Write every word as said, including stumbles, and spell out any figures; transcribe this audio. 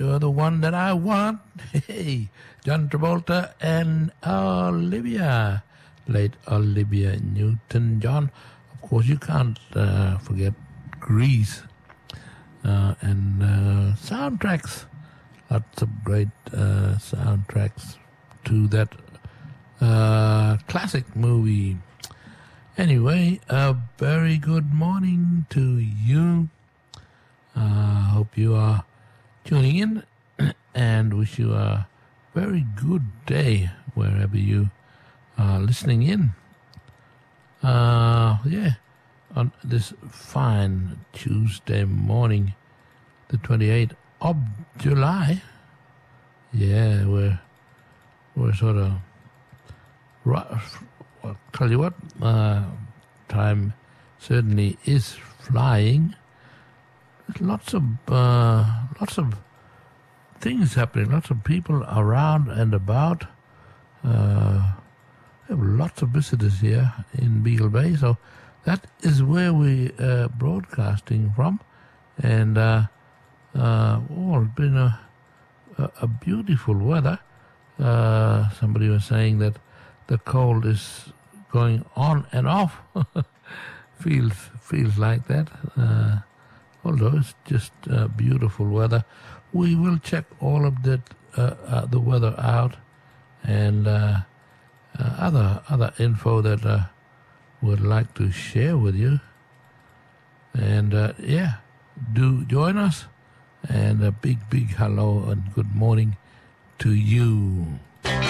You're the one that I want. Hey, John Travolta and Olivia, late Olivia Newton-John. Of course, you can't uh, forget Grease uh, and uh, soundtracks. Lots of great uh, soundtracks to that uh, classic movie. Anyway, a very good morning to you. I uh, hope you are tuning in and wish you a very good day wherever you are listening in. Uh, yeah, on this fine Tuesday morning, the twenty-eighth of July. Yeah, we're, we're sort of, I'll tell you what, uh, time certainly is flying. There's lots of, uh, lots of things happening, lots of people around and about. Uh, we have lots of visitors here in Beagle Bay, so that is where we are uh, broadcasting from. And uh, uh, oh, it's been a, a, a beautiful weather. Uh, somebody was saying that the cold is going on and off. feels feels like that. Uh, although it's just uh, beautiful weather. We will check all of that, uh, uh, the weather out and uh, uh, other other info that uh, would like to share with you. And uh, yeah, do join us. And a big, big hello and good morning to you.